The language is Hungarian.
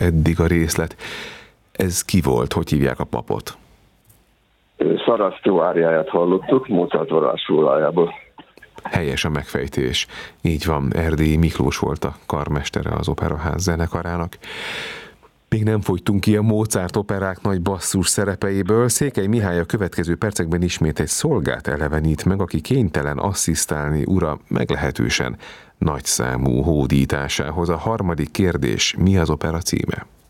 eddig a részlet. Ez ki volt? Hogy hívják a papot? Sarasztó áriáját hallottuk, Mozart varázssólájából. Helyes a megfejtés. Így van, Erdélyi Miklós volt a karmestere az Operaház zenekarának. Még nem fogytunk ki a Mozart operák nagy basszus szerepeiből. Székely Mihály a következő percekben ismét egy szolgát elevenít meg, aki kénytelen asszisztálni ura meglehetősen nagyszámú hódításához. A harmadik kérdés, mi az opera címe?